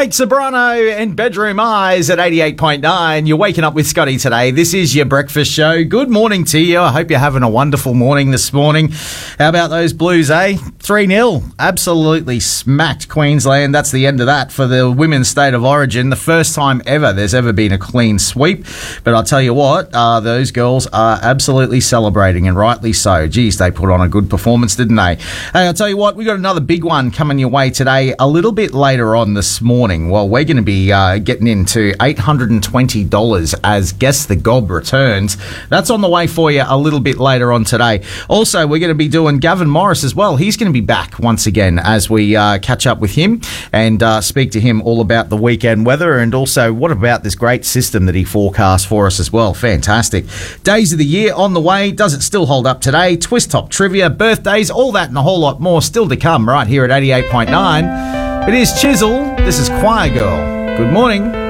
Nate Sobrano and Bedroom Eyes at 88.9. You're waking up with Scotty today. This is your breakfast show. Good morning to you. I hope you're having a wonderful morning this morning. How about those Blues, eh? 3-0. Absolutely smacked Queensland. That's the end of that for the women's state of origin. The first time ever there's ever been a clean sweep. But I'll tell you what, those girls are absolutely celebrating, and rightly so. Geez, they put on a good performance, didn't they? Hey, I'll tell you what, we got another big one coming your way today a little bit later on this morning. Well, we're going to be getting into $820 as Guess the Gob returns. That's on the way for you a little bit later on today. Also, we're going to be doing Gavin Morris as well. He's going to be back once again as we catch up with him and speak to him all about the weekend weather, and also what about this great system that he forecast for us as well. Fantastic. Days of the year on the way. Does it still hold up today? Twist Top trivia, birthdays, all that and a whole lot more still to come right here at 88.9. It is Chisel. This is Choir Girl. Good morning.